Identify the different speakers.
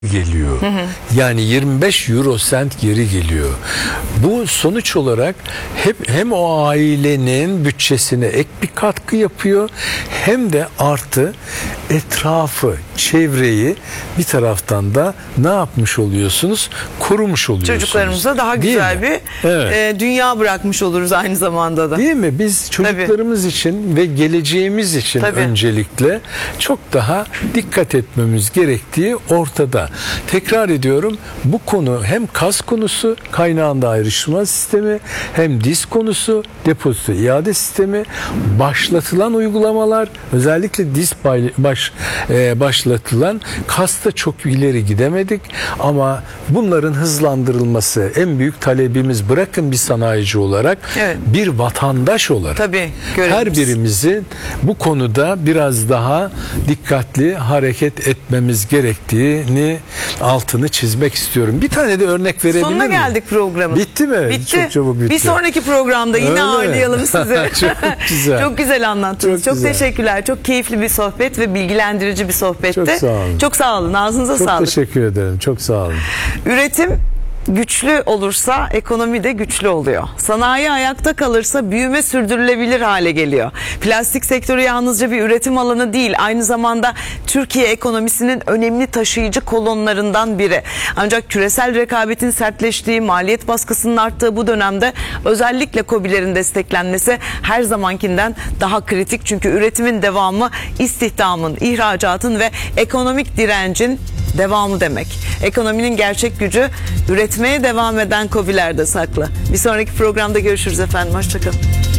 Speaker 1: geliyor. Yani 25 euro sent geri geliyor. Bu sonuç olarak hem o ailenin bütçesine ek bir katkı yapıyor, hem de artı etrafı, çevreyi bir taraftan da ne yapmış oluyorsunuz? Korumuş oluyorsunuz.
Speaker 2: Çocuklarımıza daha güzel bir dünya bırakmış oluruz aynı zamanda da.
Speaker 1: Değil mi? Biz çocuklarımız için ve geleceğimiz için öncelikle çok daha dikkat etmemiz gerektiği ortada. Tekrar ediyorum, bu konu hem kas konusu, kaynağında ayrıştırma sistemi, hem diz konusu, depozito iade sistemi, başlatılan uygulamalar, özellikle diz başlatılan, kasta çok ileri gidemedik ama bunların hızlandırılması en büyük talebimiz. Bırakın bir sanayici olarak, bir vatandaş olarak her birimizin bu konuda biraz daha dikkatli hareket etmemiz gerektiğini altını çizmek istiyorum. Bir tane de örnek verebilir miyim?
Speaker 2: Sonuna geldik programın.
Speaker 1: Bitti mi?
Speaker 2: Bitti.
Speaker 1: Çok çabuk bitti.
Speaker 2: Bir sonraki programda yine ağırlayalım sizi.
Speaker 1: Çok güzel.
Speaker 2: Çok güzel anlattınız. Çok teşekkürler. Çok keyifli bir sohbet ve bilgilendirici bir sohbetti.
Speaker 1: Çok sağ olun.
Speaker 2: Çok sağ olun. Ağzınıza sağlık.
Speaker 1: Çok teşekkür ederim. Çok sağ olun.
Speaker 2: Üretim güçlü olursa ekonomi de güçlü oluyor. Sanayi ayakta kalırsa büyüme sürdürülebilir hale geliyor. Plastik sektörü yalnızca bir üretim alanı değil, aynı zamanda Türkiye ekonomisinin önemli taşıyıcı kolonlarından biri. Ancak küresel rekabetin sertleştiği, maliyet baskısının arttığı bu dönemde özellikle KOBİ'lerin desteklenmesi her zamankinden daha kritik. Çünkü üretimin devamı istihdamın, ihracatın ve ekonomik direncin devamı demek. Ekonominin gerçek gücü üretmeye devam eden KOBİ'lerde saklı. Bir sonraki programda görüşürüz efendim. Hoşçakalın.